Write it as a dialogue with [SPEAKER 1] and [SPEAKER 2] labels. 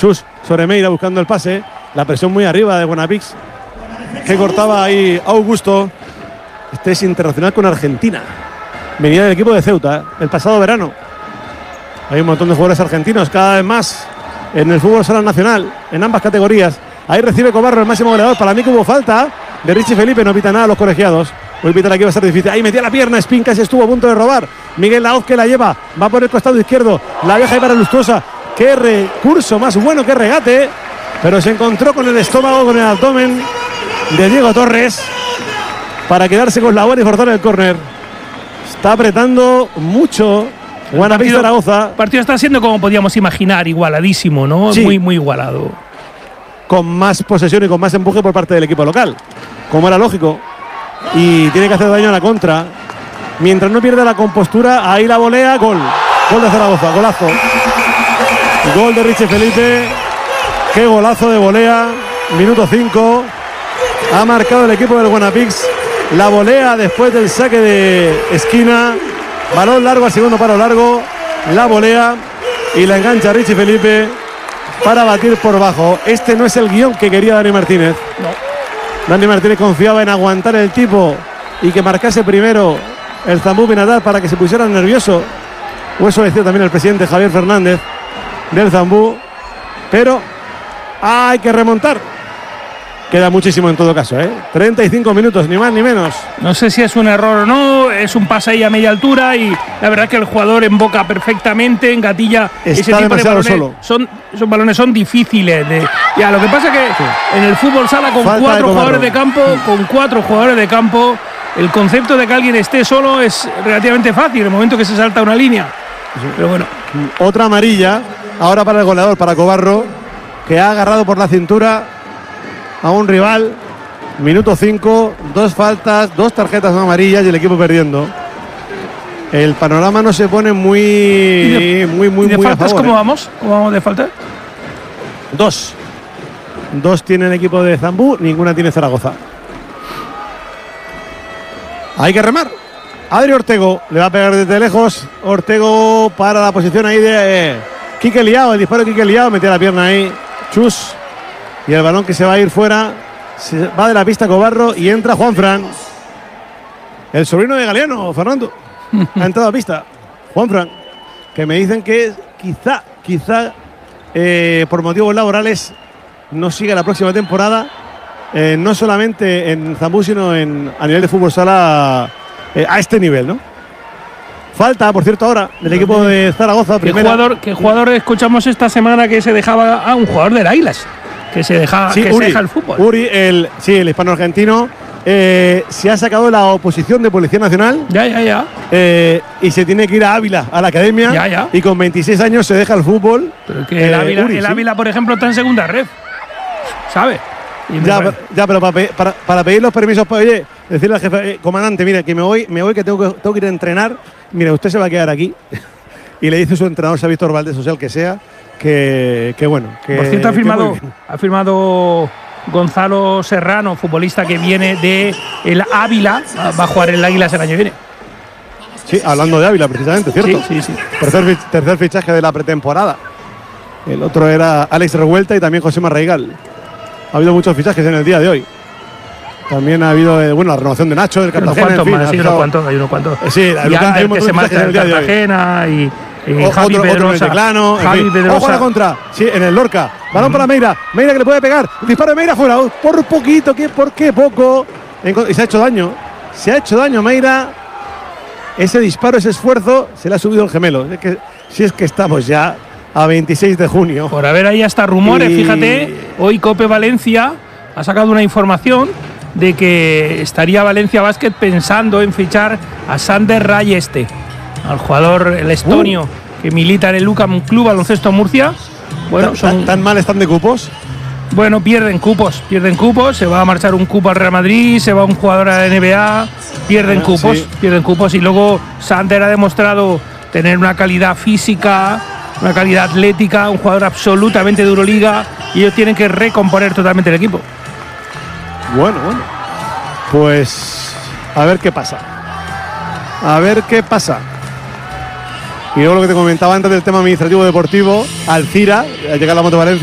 [SPEAKER 1] Chus sobre Meira buscando el pase. La presión muy arriba de Buenapix, que cortaba ahí Augusto. Este es internacional con Argentina. Venía del equipo de Ceuta el pasado verano. Hay un montón de jugadores argentinos cada vez más en el fútbol sala nacional, en ambas categorías. Ahí recibe Cobarro, el máximo goleador. Para mí que hubo falta de Richie Felipe. No pita nada a los colegiados. Hoy pita aquí va a ser difícil. Ahí metía la pierna. Spin casi estuvo a punto de robar. Miguel Laoz que la lleva. Va por el costado izquierdo. La deja ahí para Lustosa. Qué recurso más bueno que regate. Pero se encontró con el estómago, con el abdomen de Diego Torres para quedarse con la bola y forzar el córner. Está apretando mucho Buenapix Zaragoza.
[SPEAKER 2] El partido está siendo, como podíamos imaginar, igualadísimo, ¿no?
[SPEAKER 1] Sí.
[SPEAKER 2] Muy, muy igualado.
[SPEAKER 1] Con más posesión y con más empuje por parte del equipo local, como era lógico. Y tiene que hacer daño a la contra. Mientras no pierda la compostura, ahí la volea, gol. Gol de Zaragoza, golazo. Gol de Richie Felipe. Qué golazo de volea. Minuto 5. Ha marcado el equipo del Buenapix. La volea después del saque de esquina. Balón largo al segundo palo largo. La volea y la engancha Richie Felipe para batir por bajo. Este no es el guión que quería Dani Martínez.
[SPEAKER 2] No.
[SPEAKER 1] Dani Martínez confiaba en aguantar el tipo y que marcase primero el Zambú Benatar para que se pusiera nervioso. O eso decía también el presidente Javier Fernández del Zambú. Pero hay que remontar. Queda muchísimo en todo caso, 35 minutos, ni más ni menos.
[SPEAKER 2] No sé si es un error o no, es un pase ahí a media altura y la verdad que el jugador emboca perfectamente, engatilla ese tipo de balones.
[SPEAKER 1] Solo.
[SPEAKER 2] Esos balones son difíciles. Ya, lo que pasa es que sí, en el fútbol sala con
[SPEAKER 1] falta
[SPEAKER 2] 4 jugadores de campo, el concepto de que alguien esté solo es relativamente fácil en el momento que se salta una línea. Pero bueno.
[SPEAKER 1] Otra amarilla, ahora para el goleador, para Cobarro, que ha agarrado por la cintura a un rival. Minuto 5, 2 faltas, 2 tarjetas amarillas y el equipo perdiendo. El panorama no se pone muy
[SPEAKER 2] ¿De faltas
[SPEAKER 1] a favor,
[SPEAKER 2] cómo vamos? ¿Cómo vamos de faltas?
[SPEAKER 1] 2 tiene el equipo de Zambú, ninguna tiene Zaragoza. Hay que remar. Adri Ortego le va a pegar desde lejos. Ortego para la posición ahí de Quique Liao. El disparo de Quique Liao, metía la pierna ahí Chus. Y el balón que se va a ir fuera, se va de la pista Cobarro y entra Juanfran. El sobrino de Galeano, Fernando. Ha entrado a pista. Juanfran, que me dicen que quizá por motivos laborales no siga la próxima temporada. No solamente en Zambú, sino a nivel de fútbol sala a este nivel, ¿no? Falta, por cierto, ahora del equipo de Zaragoza.
[SPEAKER 2] ¿Qué jugador escuchamos esta semana que se dejaba a un jugador del Águilas? Que se deja,
[SPEAKER 1] sí,
[SPEAKER 2] que
[SPEAKER 1] Uri,
[SPEAKER 2] se deja el fútbol.
[SPEAKER 1] Uri, el hispano-argentino, se ha sacado la oposición de Policía Nacional.
[SPEAKER 2] Ya.
[SPEAKER 1] Y se tiene que ir a Ávila, a la academia.
[SPEAKER 2] Ya.
[SPEAKER 1] Y con 26 años se deja el fútbol.
[SPEAKER 2] Pero que el Ávila, por ejemplo, está en segunda red. ¿Sabe?
[SPEAKER 1] Pero para pedir los permisos, oye, decirle al jefe, comandante, mire, que me voy que tengo que ir a entrenar. Mire, usted se va a quedar aquí. Y le dice su entrenador, sea Víctor Valdés, o sea el que sea, que bueno. Que,
[SPEAKER 2] por cierto, ha firmado Gonzalo Serrano, futbolista que viene de el Ávila, va a jugar en el Águilas el año que viene.
[SPEAKER 1] Sí, hablando de Ávila, precisamente, ¿cierto?
[SPEAKER 2] Sí.
[SPEAKER 1] Tercer fichaje de la pretemporada. El otro era Alex Revuelta y también José Marraigal. Ha habido muchos fichajes en el día de hoy. También ha habido la renovación de Nacho, del Cartagena.
[SPEAKER 2] Hay unos cuantos.
[SPEAKER 1] Sí,
[SPEAKER 2] hay un montón de fichajes en el día de hoy. Cartagena y Javi Pedrosa.
[SPEAKER 1] Ojo a la contra. Sí, en el Lorca. Balón para Meira. Meira que le puede pegar. Disparo de Meira fuera. Por poquito, ¿por qué poco? Y se ha hecho daño. Se ha hecho daño Meira. Ese disparo, ese esfuerzo, se le ha subido el gemelo. Si es que estamos ya a 26 de junio.
[SPEAKER 2] Por haber ahí hasta rumores, fíjate. Hoy Cope Valencia ha sacado una información de que estaría Valencia Basket pensando en fichar a Sander Rayeste, al jugador, el estonio, que milita en el Lucam Club Baloncesto Murcia. Bueno,
[SPEAKER 1] ¿Tan mal están de cupos?
[SPEAKER 2] Bueno, pierden cupos, se va a marchar un cupo al Real Madrid, se va un jugador a la NBA, pierden cupos y luego Sander ha demostrado tener una calidad física, una calidad atlética, un jugador absolutamente de Euroliga y ellos tienen que recomponer totalmente el equipo.
[SPEAKER 1] Bueno, pues a ver qué pasa. Y luego lo que te comentaba antes del tema administrativo deportivo, Alcira, al llegar la Moto Valencia.